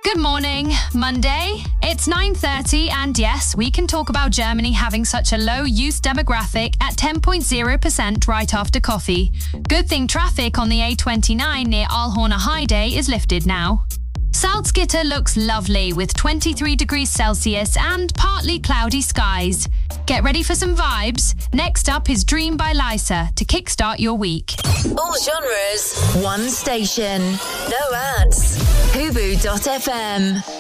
Good morning, Monday. It's 9:30 and yes, we can talk about Germany having such a low youth demographic at 10.0% right after coffee. Good thing traffic on the A29 near Alhorner Heide is lifted now. Salzgitter looks lovely with 23 degrees Celsius and partly cloudy skies. Get ready for some vibes. Next up is Dream by Lysa to kickstart your week. All genres, one station. No ads. Hubu.fm.